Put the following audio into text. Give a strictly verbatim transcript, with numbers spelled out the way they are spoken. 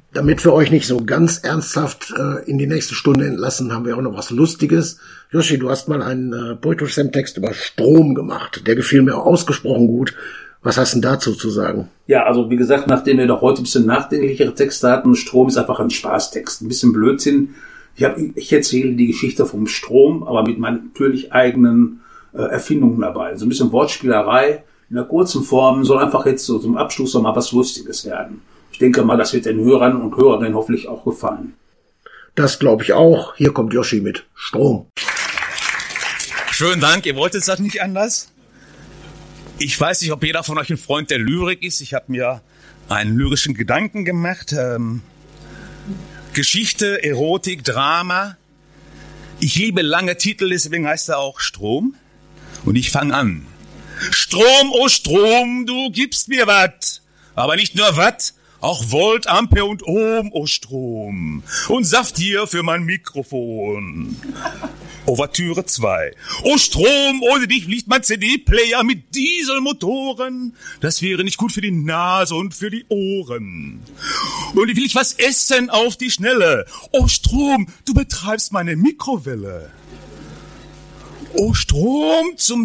Damit wir euch nicht so ganz ernsthaft äh, in die nächste Stunde entlassen, haben wir auch noch was Lustiges. Yoshi, du hast mal einen äh, Poetry Slam Text über Strom gemacht. Der gefiel mir ausgesprochen gut. Was hast du denn dazu zu sagen? Ja, also wie gesagt, nachdem wir doch heute ein bisschen nachdenklichere Texte hatten, Strom ist einfach ein Spaßtext, ein bisschen Blödsinn. Ich, hab, ich erzähle die Geschichte vom Strom, aber mit meinen natürlich eigenen äh, Erfindungen dabei. So ein bisschen Wortspielerei in einer kurzen Form, soll einfach jetzt so zum Abschluss noch mal was Lustiges werden. Ich denke mal, das wird den Hörern und Hörerinnen hoffentlich auch gefallen. Das glaube ich auch. Hier kommt Yoshi mit Strom. Schönen Dank, ihr wolltet das nicht anders? Ich weiß nicht, ob jeder von euch ein Freund der Lyrik ist. Ich habe mir einen lyrischen Gedanken gemacht. Ähm, Geschichte, Erotik, Drama. Ich liebe lange Titel, deswegen heißt er auch Strom. Und ich fange an. Strom, oh Strom, du gibst mir Watt. Aber nicht nur Watt, auch Volt, Ampere und Ohm, oh Strom. Und Saft hier für mein Mikrofon. Ouvertüre zwei. Oh Strom, ohne dich liegt mein C D-Player mit Dieselmotoren. Das wäre nicht gut für die Nase und für die Ohren. Und will ich was essen auf die Schnelle. Oh Strom, du betreibst meine Mikrowelle. Oh Strom, zum